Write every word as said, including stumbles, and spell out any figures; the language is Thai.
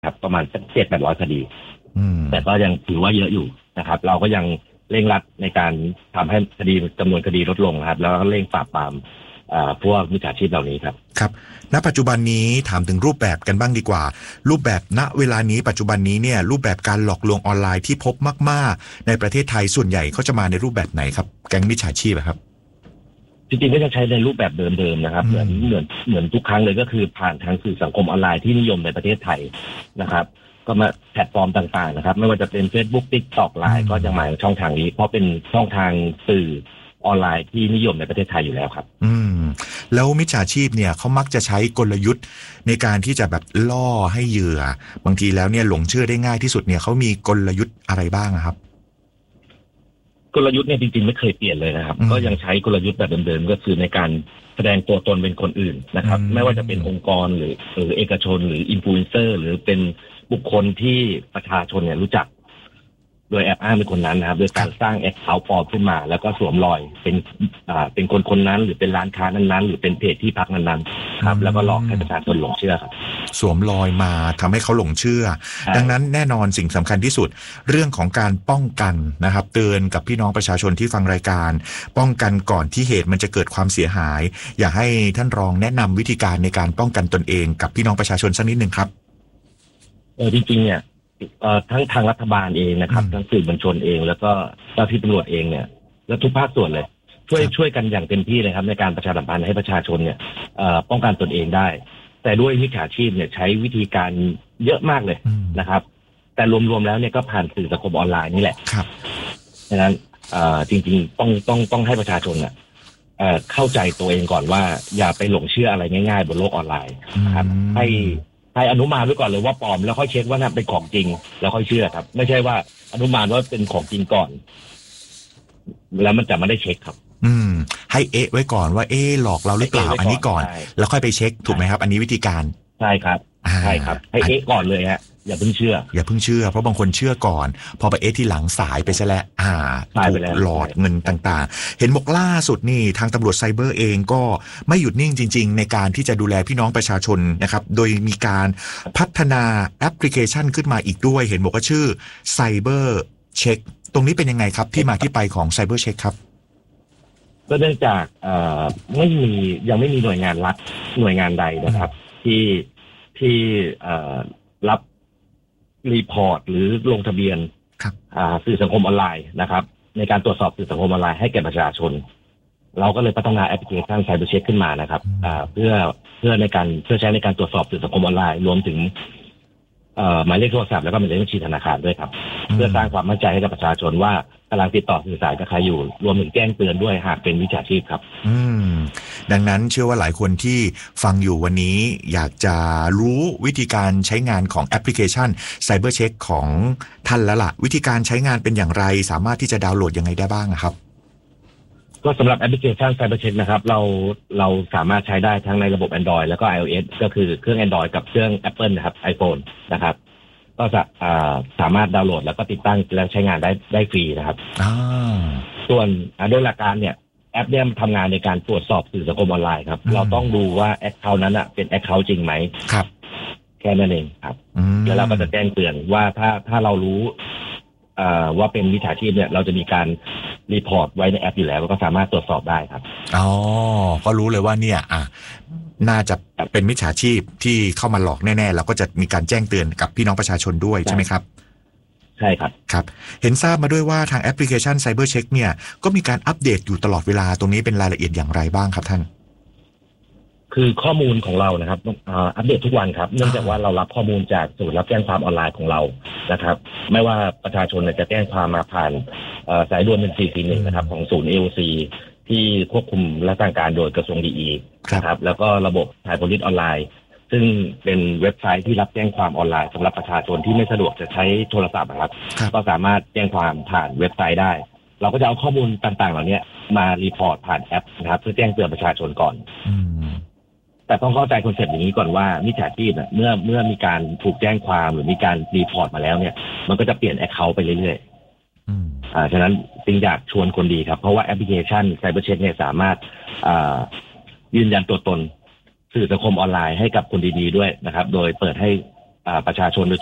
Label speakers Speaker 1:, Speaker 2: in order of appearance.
Speaker 1: ครับประมาณสักเจ็ดแปดร้อยคดีแต่ก็ยังถือว่าเยอะอยู่นะครับเราก็ยังเร่งรัดในการทำให้คดีจำนวนคดีลดลงครับแล้วก็เร่งปราบปรามพวกมิจฉาชีพเหล่านี้ครับ
Speaker 2: ครับณปัจจุบันนี้ถามถึงรูปแบบกันบ้างดีกว่ารูปแบบณเวลานี้ปัจจุบันนี้เนี่ยรูปแบบการหลอกลวงออนไลน์ที่พบมากๆในประเทศไทยส่วนใหญ่เขาจะมาในรูปแบบไหนครับแก๊งมิจฉาชีพครับ
Speaker 1: จริงๆก็จะใช้ในรูปแบบเดิมๆนะครับเหมือนเหมือนเหมือนทุกครั้งเลยก็คือผ่านทางสื่อสังคมออนไลน์ที่นิยมในประเทศไทยนะครับก็มาแพลตฟอร์มต่างๆนะครับไม่ว่าจะเป็น Facebook TikTok ไลน์ ก็จะมาช่องทางนี้เพราะเป็นช่องทางสื่อออนไลน์ที่นิยมในประเทศไทยอยู่แล้วครับ
Speaker 2: อืมแล้วมิจฉาชีพเนี่ยเขามักจะใช้กลยุทธ์ในการที่จะแบบล่อให้เหยื่อบางทีแล้วเนี่ยหลงเชื่อได้ง่ายที่สุดเนี่ยเขามีกลยุทธ์อะไรบ้างครับ
Speaker 1: กลยุทธ์เนี่ยจริงๆไม่เคยเปลี่ยนเลยนะครับก็ยังใช้กลยุทธ์แบบเดิมๆก็คือในการแสดงตัวตนเป็นคนอื่นนะครับไม่ว่าจะเป็นองค์กรหรือหรือเอกชนหรืออินฟลูเอนเซอร์หรือเป็นบุคคลที่ประชาชนเนี่ยรู้จักโดยแอบอ้างเป็นคนนั้นนะครับโดยการสร้างแอคเคาท์ปลอมขึ้นมาแล้วก็สวมรอยเป็นอ่าเป็นคนคนนั้นหรือเป็นร้านค้านั้นๆหรือเป็นเพจที่พักนั้นๆครับแล้วก็หลอกให้ประชาชนหลงเชื่อครับ
Speaker 2: สวมรอยมาทำให้เขาหลงเชื่อดังนั้นแน่นอนสิ่งสำคัญที่สุดเรื่องของการป้องกันนะครับเตือนกับพี่น้องประชาชนที่ฟังรายการป้องกันก่อนที่เหตุมันจะเกิดความเสียหายอยากให้ท่านรองแนะนำวิธีการในการป้องกันตนเองกับพี่น้องประชาชนสักนิดนึงครับ
Speaker 1: เออจริงๆเนี่ยทั้งทางรัฐบาลเองนะครับทั้งสื่อมวลชนเองแล้วก็เจ้าที่ตำรวจเองเนี่ยและทุกภาคส่วนเลยช่วยช่วยกันอย่างเต็มที่เลยครับในการประชาสัมพันธ์ให้ประชาชนเนี่ยป้องกันตนเองได้แต่ด้วยมิจฉาชีพเนี่ยใช้วิธีการเยอะมากเลยนะครับแต่รวมๆแล้วเนี่ยก็ผ่านสื่อสังคมออนไลน์นี่แหละ
Speaker 2: ครับ
Speaker 1: ดังนั้นจริงๆต้องต้องต้องให้ประชาชนเนี่ยเข้าใจตัวเองก่อนว่าอย่าไปหลงเชื่ออะไรง่ายๆบนโลกออนไลน์นะครับให้ให้อนุมานไว้ก่อนเลยว่าปลอมแล้วค่อยเช็คว่าน่าเป็นของจริงแล้วค่อยเชื่อครับไม่ใช่ว่าอนุมานว่าเป็นของจริงก่อนแล้วมันจะไม่ได้เช็คครับ
Speaker 2: อืมให้เอ๊ะไว้ก่อนว่าเอ๊ะหลอกเราหรือเปล่าอันนี้ก่อนแล้วค่อยไปเช็คถูกไหมครับอันนี้วิธีการ
Speaker 1: ใช่ครับใช่ครับให้เอ๊ะก่อนเลยฮะอย่าเพิ่งเชื่อ
Speaker 2: อย่าเพิ่งเชื่อเพราะบางคนเชื่อก่อนพอไปเอ๊ะที่หลังสายไปซะแล้วอ่าถูกหลอกเงินต่างๆเห็นบอกล่าสุดนี่ทางตำรวจไซเบอร์เองก็ไม่หยุดนิ่งจริงๆในการที่จะดูแลพี่น้องประชาชนนะครับโดยมีการพัฒนาแอปพลิเคชันขึ้นมาอีกด้วยเห็นบอกว่าชื่อไซเบอร์เช็คตรงนี้เป็นยังไงครับที่มาที่ไปของไซเบอร์เช็คครับ
Speaker 1: ก็เนื่องจากไม่มียังไม่มีหน่วยงานรัฐหน่วยงานใดนะครับที่ที่รับรีพอร์ตหรือลงทะเบียนสื่อสังคมออนไลน์นะครับในการตรวจสอบสื่อสังคมออนไลน์ให้แก่ประชาชนเราก็เลยพัฒนาแอปพลิเคชันไซเบอร์เช็คขึ้นมานะครับเพื่อเพื่อในการเพื่อใช้ในการตรวจสอบสื่อสังคมออนไลน์รวมถึงหมายเลขโทรศัพท์แล้วก็หมายเลขบัญชีธนาคารด้วยครับเพื่อสร้างความมั่นใจให้กับประชาชนว่ากำลังติดต่อสื่อสารกับใครอยู่รวมถึงแจ้งเตือนด้วยหากเป็นมิจฉาชีพครับ
Speaker 2: อืมดังนั้นเชื่อว่าหลายคนที่ฟังอยู่วันนี้อยากจะรู้วิธีการใช้งานของแอปพลิเคชัน Cyber Check ของท่านแล้วล่ะวิธีการใช้งานเป็นอย่างไรสามารถที่จะดาวน์โหลดยังไงได้บ้างครับ
Speaker 1: ก็สำหรับแอปพลิเคชัน Cyber Check นะครับเราเราสามารถใช้ได้ทั้งในระบบ Android แล้วก็ iOS ก็คือเครื่อง Android กับเครื่อง Apple นะครับ iPhone นะครับก็จะสามารถดาวน์โหลดแล้วก็ติดตั้งแล้วใช้งานได้ได้ฟรีนะครับส่วนโดยหลักการเนี่ยแอปเนี่ยทำงานในการตรวจสอบสื่อสังคมออนไลน์ครับเราต้องดูว่าแอคเคาท์นั้นอ่ะเป็นแอคเคาท์จริงไหม
Speaker 2: ครับ
Speaker 1: แค่นั้นเองครับแล้วเราก็จะแจ้งเตือนว่าถ้าถ้าเรารู้ว่าเป็นมิจฉาชีพเนี่ยเราจะมีการรีพอร์ตไว้ในแอปอยู่แล้วก็สามารถตรวจสอบได้ครับ
Speaker 2: อ๋อก็รู้เลยว่าเนี่ยอ่ะน่าจะเป็นมิจฉาชีพที่เข้ามาหลอกแน่ๆเราก็จะมีการแจ้งเตือนกับพี่น้องประชาชนด้วยใช่ไหมครับ
Speaker 1: ใช่ครับ
Speaker 2: ครับเห็นทราบมาด้วยว่าทางแอปพลิเคชัน Cyber Check เนี่ยก็มีการอัปเดตอยู่ตลอดเวลาตรงนี้เป็นรายละเอียดอย่างไรบ้างครับท่าน
Speaker 1: คือข้อมูลของเรานะครับอัปเดตทุกวันครับเนื่องจากว่าเรารับข้อมูลจากศูนย์รับแจ้งความออนไลน์ของเรานะครับไม่ว่าประชาชนจะแจ้งความมาผ่านสายด่วนหนึ่งสี่สี่หนึ่งนะครับของศูนย์ เอ โอ ซี ที่ควบคุมและสั่งการโดยกระทรวงดีอีนะครับแล้วก็ระบบไทยโพลิสออนไลน์ซึ่งเป็นเว็บไซต์ที่รับแจ้งความออนไลน์สำหรับประชาชนที่ไม่สะดวกจะใช้โทรศัพท์นะครับก็สามารถแจ้งความผ่านเว็บไซต์ได้เราก็จะเอาข้อมูลต่างๆเหล่านี้มารีพอร์ตผ่านแอปนะครับเพื่อแจ้งเตือนประชาชนก่อนแต่ต้องเข้าใจคอนเซ็ปต์อย่างนี้ก่อนว่ามิจฉาชีพเมื่อเมื่อมีการถูกแจ้งความหรือมีการรีพอร์ตมาแล้วเนี่ยมันก็จะเปลี่ยนแอคเคาท์ไปเรื่อยๆอ่าฉะนั้นจึงอยากชวนคนดีครับเพราะว่าแอปพลิเคชัน Cyber Check เนี่ยสามารถอ่ายืนยันตัวตนสื่อสังคมออนไลน์ให้กับคนดีๆด้วยนะครับโดยเปิดให้ประชาชนโดย